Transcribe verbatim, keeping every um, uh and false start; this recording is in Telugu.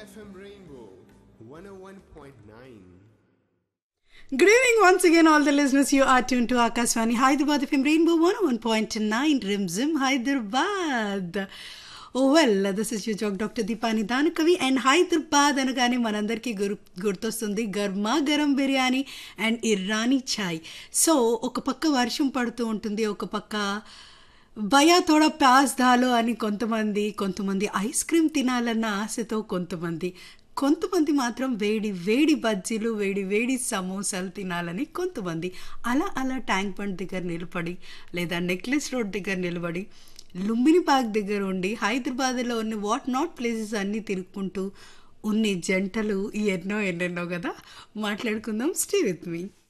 F M Rainbow one oh one point nine. Good evening once again, all the listeners. You are tuned to Akashvani Hyderabad F M Rainbow one oh one point nine, Rimzim Hyderabad. Oh well, this is your joke, Doctor Deepani Danakavi, and Hyderabad అనగానే మనందరికీ గుర్ గుర్తొస్తుంది గర్మా garam biryani and Irani chai. So ఒక పక్క వర్షం పడుతూ ఉంటుంది, ఒక పక్క భయా తోడా ప్యాస్ దాలో అని కొంతమంది, కొంతమంది ఐస్ క్రీమ్ తినాలన్న ఆశతో కొంతమంది, కొంతమంది మాత్రం వేడి వేడి బజ్జీలు, వేడి వేడి సమోసాలు తినాలని కొంతమంది. అలా అలా ట్యాంక్ బండ్ దగ్గర నిలబడి లేదా నెక్లెస్ రోడ్ దగ్గర నిలబడి లుంబిని పార్క్ దగ్గర ఉండి హైదరాబాద్లో ఉన్న వాట్ నాట్ ప్లేసెస్ అన్నీ తిరుక్కుంటూ ఉన్ని జంటలు ఎన్నో ఎన్నెన్నో కదా. మాట్లాడుకుందాం. Stay with me.